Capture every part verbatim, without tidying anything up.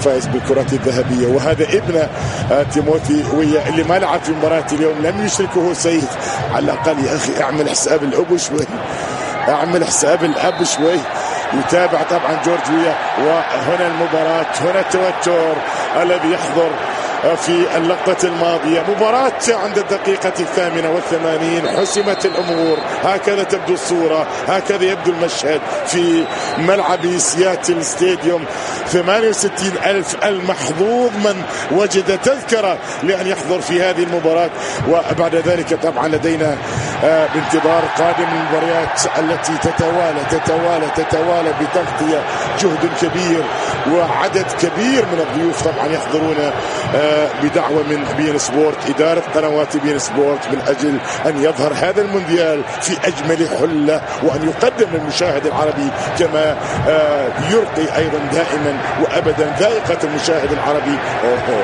فاز بالكرات الذهبية، وهذا ابن تيموثي ويا اللي ما لعب في مباراة اليوم لم يشركه سيد. على الأقل يا أخي اعمل حساب الأب شوي، اعمل حساب الأب شوي. يتابع طبعا جورج ويا، وهنا المباراة، هنا التوتر الذي يحضر في اللقطة الماضية. مباراة عند الدقيقة الثامنة والثمانين حسمت الأمور، هكذا تبدو الصورة، هكذا يبدو المشهد في ملعب سياتل ستاديوم. ثمانية وستين ألف المحظوظ من وجد تذكرة لأن يحضر في هذه المباراة. وبعد ذلك طبعا لدينا بانتظار قادم المباريات التي تتوالى تتوالى تتوالى بتغطية جهد كبير وعدد كبير من الضيوف طبعا يحضرون بدعوة من بين سبورت، إدارة قنوات بين سبورت، من أجل أن يظهر هذا المونديال في أجمل حلة، وأن يقدم للمشاهد العربي كما يرقي أيضا دائما وأبدا ذائقة المشاهد العربي. أوه.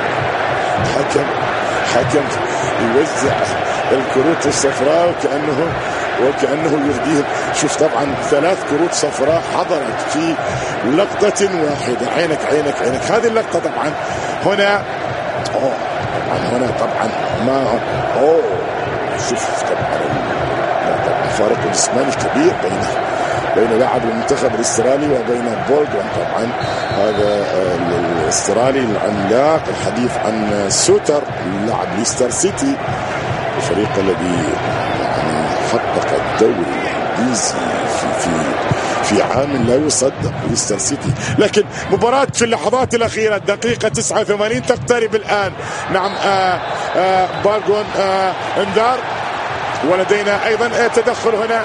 حكم حكم يوزع الكروت الصفراء وكأنه وكأنه يهديهم. شوف طبعا ثلاث كروت صفراء حضرت في لقطة واحدة. عينك عينك عينك. هذه اللقطة طبعا هنا أوه. طبعا هنا طبعا ما أوه شوف طبعا فارق جسماني كبير بين بين لاعب المنتخب الاسترالي وبين بولغون. طبعا هذا الاسترالي العملاق، الحديث عن سوتر لاعب ليستر سيتي، الفريق الذي يعني حقق الدوري الانجليزي في في في عام لا يصدق، ليستر سيتي. لكن مباراة في اللحظات الأخيرة، الدقيقة تسعة وثمانين تقترب الآن. نعم آآ آآ بولغون انذار، ولدينا أيضا تدخل هنا.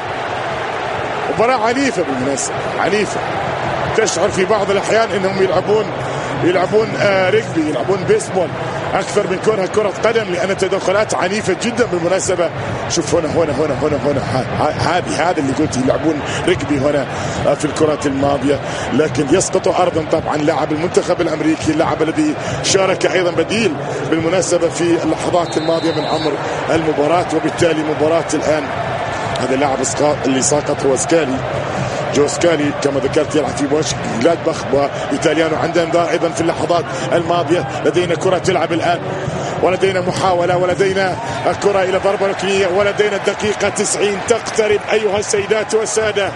مباراة عنيفة بالمناسبة، عنيفة. تشعر في بعض الأحيان أنهم يلعبون يلعبون آه ريغبي، يلعبون بيسبول أكثر من كونها كرة قدم، لأن التدخلات عنيفة جدا بالمناسبة. شوف هنا هنا هنا هنا هنا هذه هذا اللي قلت يلعبون ريغبي هنا آه في الكرات الماضية. لكن يسقط أرضا طبعا لاعب المنتخب الأمريكي، اللاعب الذي شارك أيضا بديل بالمناسبة في اللحظات الماضية من عمر المباراة. وبالتالي مباراة الآن هذا اللاعب اللي ساقط هو سكالي، جو سكالي كما ذكرت، يلعب في بوش جلادباخ وإيطاليانو. عنده انذار أيضا في اللحظات الماضية. لدينا كرة تلعب الآن، ولدينا محاولة، ولدينا الكرة إلى ضربة ركنية، ولدينا الدقيقة تسعين تقترب أيها السيدات والسادة.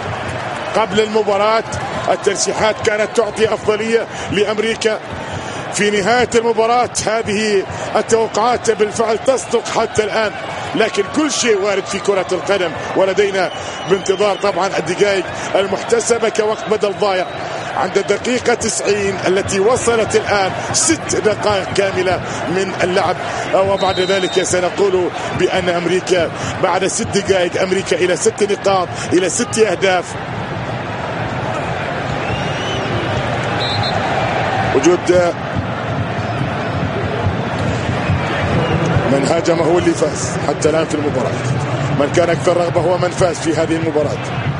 قبل المباراة الترشيحات كانت تعطي أفضلية لأمريكا. في نهاية المباراة هذه التوقعات بالفعل تصدق حتى الآن، لكن كل شيء وارد في كرة القدم. ولدينا بانتظار طبعا الدقائق المحتسبة كوقت بدل ضايع عند الدقيقة تسعين التي وصلت الآن ست دقائق كاملة من اللعب. وبعد ذلك سنقول بأن أمريكا بعد ست دقائق أمريكا إلى ست نقاط، إلى ست أهداف. وجود من هاجم هو اللي فاز حتى الآن في المباراة. من كان أكثر رغبة هو من فاز في هذه المباراة.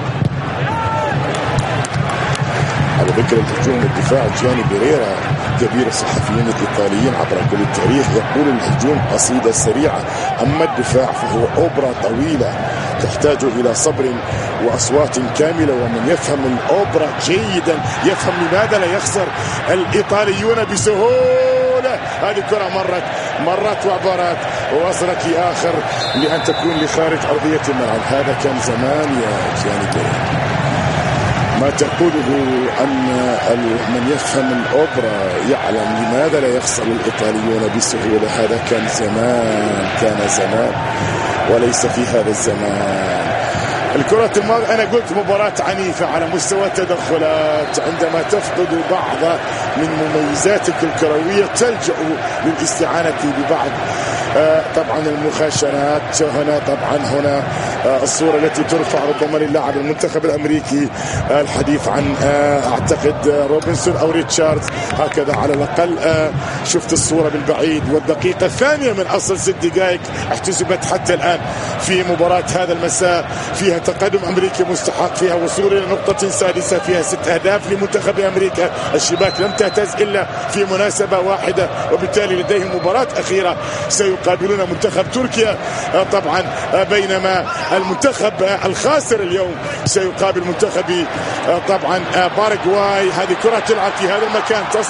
على ذكر الهجوم والدفاع، جياني بيريرا كبير الصحفيين الإيطاليين عبر كل التاريخ يقول الهجوم قصيدة سريعة، أما الدفاع فهو أوبرا طويلة تحتاج إلى صبر وأصوات كاملة. ومن يفهم الأوبرا جيدا يفهم لماذا لا يخسر الإيطاليون بسهولة. هذه الكرة مرت مرت وعبرت ووصلت لآخر لأن تكون لخارج أرضية الملعب. هذا كان زمان يا جياني بيريرا. ما تقوله أن من يفهم الأوبرا يعلم لماذا لا يخسر الإيطاليون بسهولة. هذا كان زمان، كان زمان وليس في هذا الزمان. الكرة الماضية أنا قلت مباراة عنيفة على مستوى التدخلات. عندما تفقد بعض من مميزاتك الكروية تلجأ للاستعانة ببعض آه طبعا المخاشنات. هنا طبعا هنا آه الصورة التي ترفع ربما للاعب المنتخب الأمريكي، آه الحديث عن آه أعتقد آه روبنسون أو ريتشاردز، هكذا على الأقل. آه شفت الصورة بالبعيد. والدقيقة الثانية من أصل ست دقائق احتسبت حتى الآن في مباراة هذا المساء، فيها تقدم أمريكي مستحق فيها، وصول إلى نقطة سادسة فيها ست أهداف لمنتخب أمريكا. الشباك لم تهتز إلا في مناسبة واحدة، وبالتالي لديهم مباراة أخيرة سيقابلون منتخب تركيا طبعا، بينما المنتخب الخاسر اليوم سيقابل منتخب طبعا باراغواي. هذه كرة تلعب في هذا المكان.